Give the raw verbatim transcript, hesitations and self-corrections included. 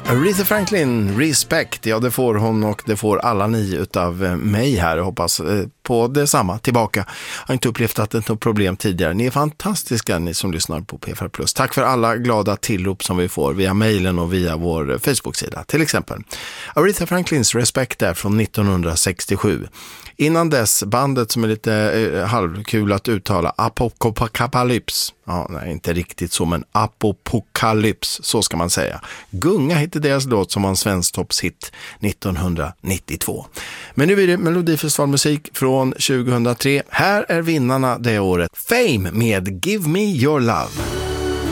Aretha Franklin, Respect, ja det får hon och det får alla ni utav mig här. Jag hoppas på detsamma tillbaka. Jag har inte upplevt att det är något problem tidigare. Ni är fantastiska ni som lyssnar på P fyra Plus. Tack för alla glada tillrop som vi får via mejlen och via vår Facebook-sida. Till exempel Aretha Franklins Respect där från nittonhundrasextiosju. Innan dess bandet som är lite eh, halvkul att uttala, Apocalypse. Ja, nej, inte riktigt så, men Apocalypse, så ska man säga. Gunga hette deras låt som var en svensk toppshit nittonhundranittiotvå. Men nu är det Melodifestivalmusik från tjugohundratre. Här är vinnarna det året. Fame med Give Me Your Love.